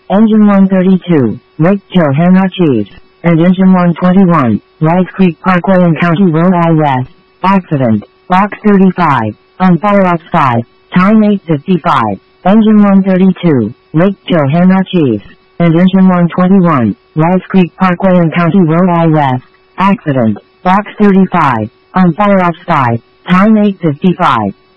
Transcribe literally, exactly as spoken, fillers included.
Engine one thirty-two, Lake Johanna Chiefs, and Engine one twenty-one, Rice Creek Parkway in County Road I West. Accident, Box thirty-five, on fire outside, time eight fifty-five. Engine one thirty-two, Lake Johanna Chiefs, and Engine one twenty-one, Rice Creek Parkway in County Road I West. Accident, Box thirty-five, on fire outside, time eight fifty-five.